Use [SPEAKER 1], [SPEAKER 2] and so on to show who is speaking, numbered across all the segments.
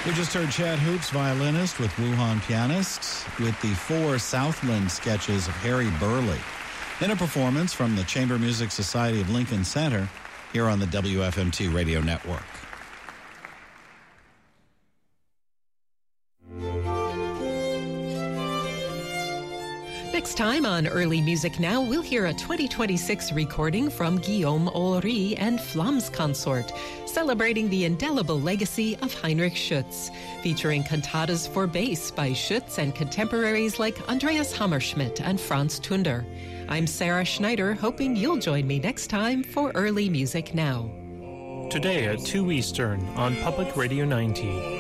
[SPEAKER 1] We just heard Chad Hoops, violinist, with Wuhan pianist, with the 4 Southland sketches of Harry Burleigh, in a performance from the Chamber Music Society of Lincoln Center here on the WFMT Radio Network.
[SPEAKER 2] Next time on Early Music Now, we'll hear a 2026 recording from Guillaume Ory and Flams Consort, celebrating the indelible legacy of Heinrich Schütz, featuring cantatas for bass by Schütz and contemporaries like Andreas Hammerschmidt and Franz Tunder. I'm Sarah Schneider, hoping you'll join me next time for Early Music Now.
[SPEAKER 3] Today at 2 Eastern on Public Radio 90.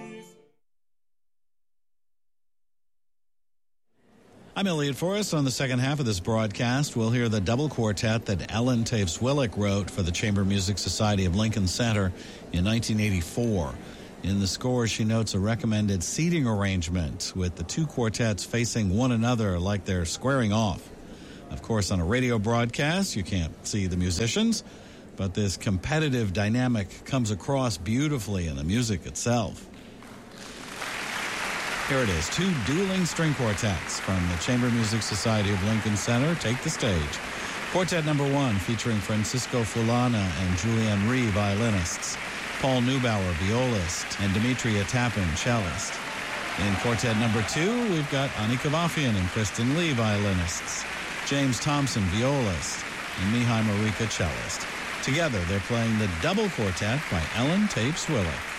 [SPEAKER 1] I'm Elliot Forrest. On the second half of this broadcast, we'll hear the double quartet that Ellen Taves-Willick wrote for the Chamber Music Society of Lincoln Center in 1984. In the score, she notes a recommended seating arrangement with the 2 quartets facing one another like they're squaring off. Of course, on a radio broadcast, you can't see the musicians, but this competitive dynamic comes across beautifully in the music itself. Here it is, 2 dueling string quartets from the Chamber Music Society of Lincoln Center take the stage. Quartet number 1 featuring Francisco Fulana and Julian Rhee, violinists, Paul Neubauer, violist, and Demetria Tappan, cellist. In quartet number 2, we've got Annika Vafian and Kristen Lee, violinists, James Thompson, violist, and Mihai Marika, cellist. Together, they're playing the double quartet by Ellen Taves-Willick.